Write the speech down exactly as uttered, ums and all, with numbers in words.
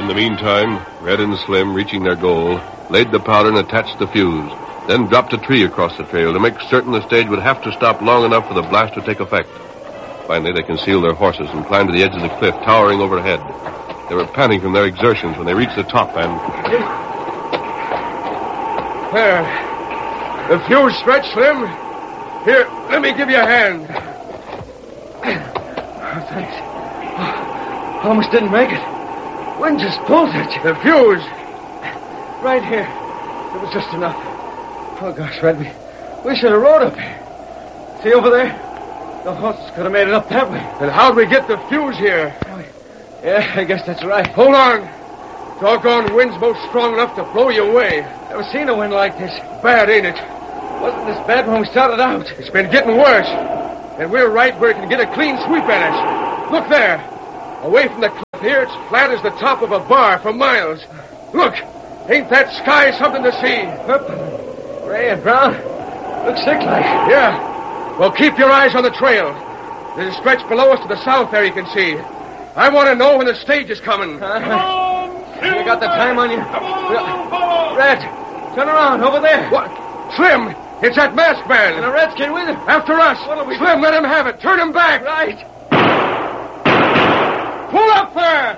In the meantime, Red and Slim, reaching their goal, laid the powder and attached the fuse, then dropped a tree across the trail to make certain the stage would have to stop long enough for the blast to take effect. Finally, they concealed their horses and climbed to the edge of the cliff, towering overhead. They were panting from their exertions when they reached the top and... There. The fuse stretched, Slim. Here, let me give you a hand. Oh, thanks. Oh, almost didn't make it. Wind just pulled it. The fuse. Right here. It was just enough. Oh, gosh, Red, we, we should have rode up here. See over there? The horses could have made it up that way. And how'd we get the fuse here? Oh, yeah, I guess that's right. Hold on. Doggone wind's most strong enough to blow you away. Never seen a wind like this. Bad, ain't it? Wasn't this bad when we started out? It's been getting worse. And we're right where it can get a clean sweep at us. Look there. Away from the cliff here, it's flat as the top of a bar for miles. Look. Ain't that sky something to see? Up. Gray and brown. Looks sick like. Yeah. Well, keep your eyes on the trail. There's a stretch below us to the south there you can see. I want to know when the stage is coming. Uh, you got the time on you? Red, turn around over there. What? Slim, it's that masked man. And a redskin with him. After us. What'll we Slim, do? let him have it. Turn him back. Right. Pull up there.